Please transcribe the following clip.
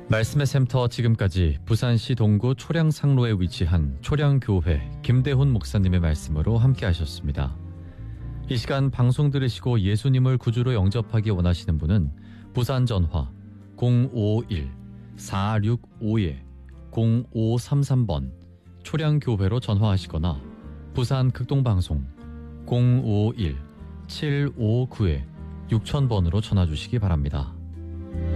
말씀의 샘터 지금까지 부산시 동구 초량상로에 위치한 초량교회 김대훈 목사님의 말씀으로 함께 하셨습니다. 이 시간 방송 들으시고 예수님을 구주로 영접하기 원하시는 분은 부산 전화 051-465-0533번 초량교회로 전화하시거나 부산 극동방송 051-759-6000번으로 전화 주시기 바랍니다.